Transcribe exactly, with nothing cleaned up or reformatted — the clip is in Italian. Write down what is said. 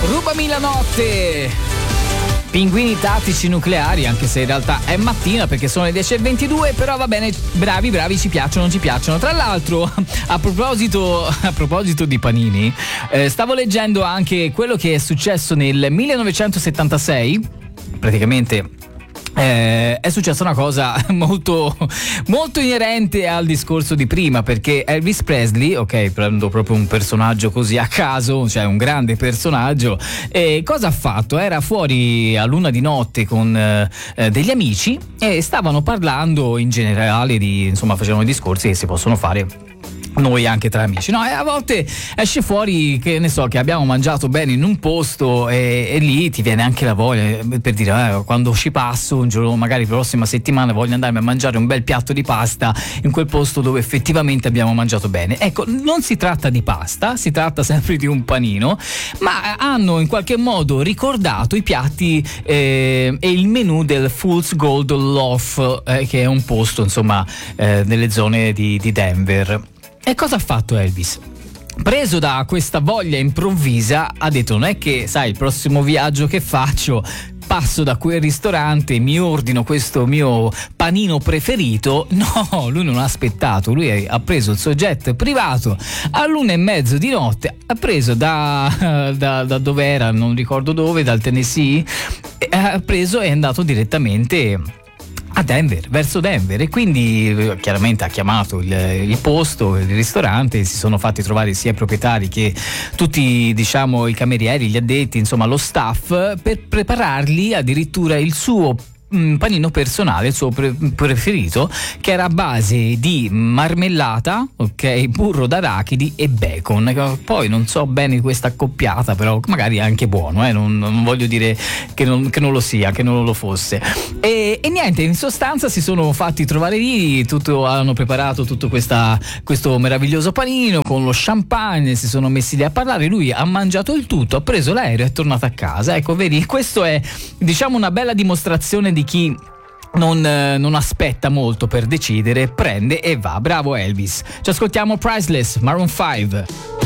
Rubami la notte, Pinguini tattici nucleari, anche se in realtà è mattina perché sono le dieci e ventidue, però va bene, bravi bravi, ci piacciono, ci piacciono. Tra l'altro, a proposito a proposito di panini, eh, stavo leggendo anche quello che è successo nel millenovecentosettantasei, praticamente. Eh, è successa una cosa molto molto inerente al discorso di prima, perché Elvis Presley, ok, prendo proprio un personaggio così a caso, cioè un grande personaggio, e cosa ha fatto? Era fuori a luna di notte con eh, degli amici e stavano parlando in generale di, insomma, facevano discorsi che si possono fare noi anche tra amici, no? E a volte esce fuori che ne so che abbiamo mangiato bene in un posto e, e lì ti viene anche la voglia per dire eh, quando ci passo un giorno, magari la prossima settimana, voglio andarmi a mangiare un bel piatto di pasta in quel posto dove effettivamente abbiamo mangiato bene. Ecco, non si tratta di pasta, si tratta sempre di un panino, ma hanno in qualche modo ricordato i piatti eh, e il menù del Fool's Gold Loaf, eh, che è un posto, insomma, eh, nelle zone di, di Denver. E cosa ha fatto Elvis? Preso da questa voglia improvvisa, ha detto: non è che, sai, il prossimo viaggio che faccio passo da quel ristorante, mi ordino questo mio panino preferito. No, lui non ha aspettato, lui ha preso il suo jet privato all'una e mezzo di notte, ha preso da, da, da dove era, non ricordo dove, dal Tennessee, ha preso e è andato direttamente a Denver, verso Denver, e quindi chiaramente ha chiamato il, il posto, il ristorante, si sono fatti trovare sia i proprietari che tutti, diciamo, i camerieri, gli addetti, insomma lo staff, per preparargli addirittura il suo panino personale, il suo pre- preferito, che era a base di marmellata, ok, burro d'arachidi e bacon. Poi non so bene questa accoppiata, però magari è anche buono, eh? non, non voglio dire che non, che non lo sia, che non lo fosse. E, e niente, in sostanza si sono fatti trovare lì, tutto, hanno preparato tutto questa, questo meraviglioso panino con lo champagne, si sono messi lì a parlare, lui ha mangiato il tutto, ha preso l'aereo e è tornato a casa. Ecco, vedi, questo è, diciamo, una bella dimostrazione di chi non, eh, non aspetta molto per decidere, prende e va. Bravo Elvis. Ci ascoltiamo Priceless, Maroon five.